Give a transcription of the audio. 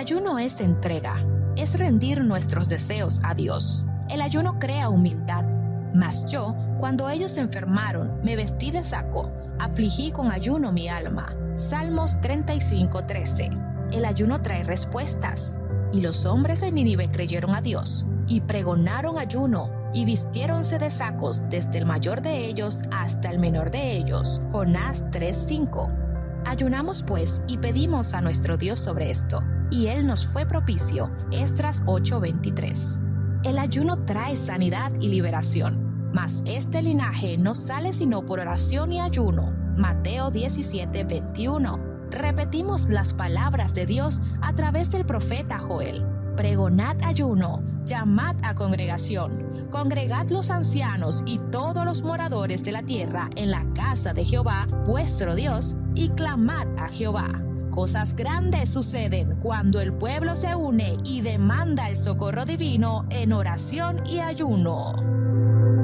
ayuno es entrega, es rendir nuestros deseos a Dios. El ayuno crea humildad. Mas yo, cuando ellos se enfermaron, me vestí de saco, afligí con ayuno mi alma. Salmos 35:13. El ayuno trae respuestas. Y los hombres de Nínive creyeron a Dios, y pregonaron ayuno, y vistiéronse de sacos desde el mayor de ellos hasta el menor de ellos. Jonás 3:5. Ayunamos pues y pedimos a nuestro Dios sobre esto, y Él nos fue propicio. Esdras 8:23. El ayuno trae sanidad y liberación, mas este linaje no sale sino por oración y ayuno. Mateo 17:21. Repetimos las palabras de Dios a través del profeta Joel. Pregonad ayuno, llamad a congregación, congregad los ancianos y todos los moradores de la tierra en la casa de Jehová, vuestro Dios, y clamad a Jehová. Cosas grandes suceden cuando el pueblo se une y demanda el socorro divino en oración y ayuno.